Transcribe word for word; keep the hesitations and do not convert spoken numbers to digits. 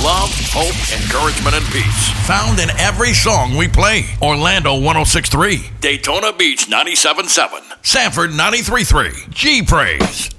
love, hope, encouragement, and peace. Found in every song we play. Orlando one oh six point three. Daytona Beach ninety-seven point seven. Sanford ninety-three point three. G-Praise.